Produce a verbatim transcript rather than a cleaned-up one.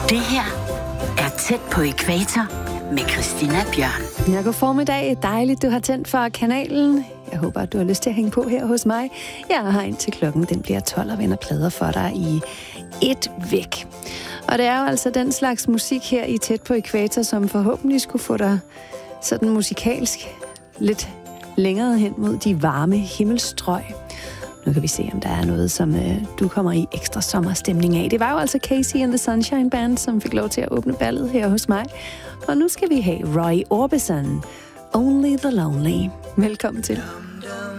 Det her er Tæt på ækvator med Christina Bjørn. Ja, god formiddag. Dejligt, du har tændt for kanalen. Jeg håber, at du har lyst til at hænge på her hos mig. Jeg er her indtil klokken den bliver tolv og vender plader for dig i et væk. Og det er jo altså den slags musik her i Tæt på ækvator, som forhåbentlig skulle få dig sådan musikalsk lidt længere hen mod de varme himmelstrøg. Nu kan vi se, om der er noget, som øh, du kommer i ekstra sommerstemning af. Det var jo altså Casey and the Sunshine Band, som fik lov til at åbne ballet her hos mig. Og nu skal vi have Roy Orbison, Only the Lonely. Velkommen til.